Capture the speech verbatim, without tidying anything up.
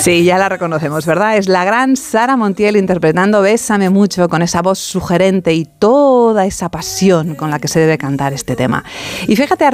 Sí, ya la reconocemos, ¿verdad? Es la gran Sara Montiel interpretando Bésame mucho, con esa voz sugerente y toda esa pasión con la que se debe cantar este tema. Y fíjate,